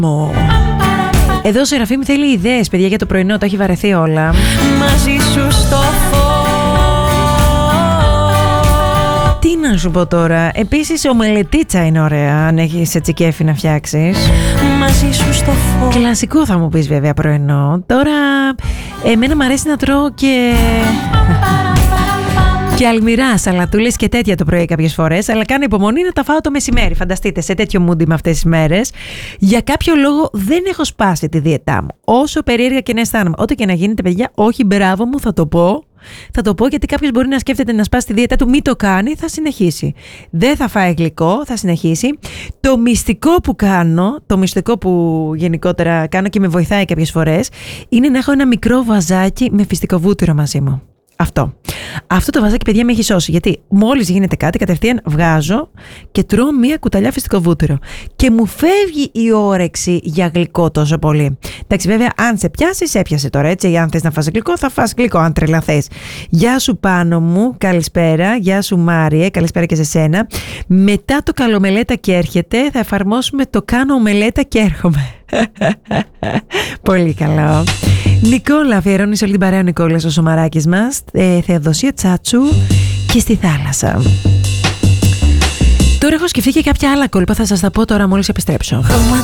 Εδώ ο Σεραφείμ θέλει ιδέες, παιδιά, για το πρωινό. Το έχει βαρεθεί όλα. Μαζί σου στο φως. Τι να σου πω τώρα. Επίσης, ομελετίτσα είναι ωραία, αν έχεις έτσι κέφι να φτιάξεις. Μαζί σου στο φως. Κλασικό θα μου πεις, βέβαια, πρωινό. Τώρα, εμένα μου αρέσει να τρώω και αλμυρά, σαλατούλες και τέτοια το πρωί κάποιες φορές, αλλά κάνω υπομονή να τα φάω το μεσημέρι. Φανταστείτε, σε τέτοιο μούντι με αυτές τις μέρες. Για κάποιο λόγο δεν έχω σπάσει τη δίαιτά μου. Όσο περίεργα και να αισθάνομαι. Ό,τι και να γίνεται, παιδιά, όχι μπράβο μου, θα το πω. Θα το πω γιατί κάποιος μπορεί να σκέφτεται να σπάσει τη δίαιτα του, μην το κάνει, θα συνεχίσει. Δεν θα φάει γλυκό, θα συνεχίσει. Το μυστικό που κάνω, το μυστικό που γενικότερα κάνω και με βοηθάει κάποιες φορές, είναι να έχω ένα μικρό βαζάκι με φυστικοβούτυρο μαζί μου. Αυτό το βαζάκι, παιδιά, με έχει σώσει. Γιατί μόλις γίνεται κάτι, κατευθείαν βγάζω και τρώω μία κουταλιά φυστικοβούτυρο. Και μου φεύγει η όρεξη για γλυκό τόσο πολύ. Εντάξει, βέβαια, αν σε πιάσει, έπιασε τώρα. Έτσι, αν θες να φας γλυκό, θα φας γλυκό, αν τρελαθείς. Γεια σου, Πάνο μου, καλησπέρα. Γεια σου, Μάριε, καλησπέρα και σε σένα. Μετά το καλομελέτα και έρχεται, θα εφαρμόσουμε το κάνω ομελέτα και έρχομαι. Πολύ καλό. Νικόλα, αφιερώνεις όλη την παρέα ο Νικόλας ο Σωμαράκης μας. Θεοδοσία Τσάτσου και στη θάλασσα. Τώρα έχω σκεφτεί και κάποια άλλα κόλπα, θα σας τα πω τώρα μόλις επιστρέψω.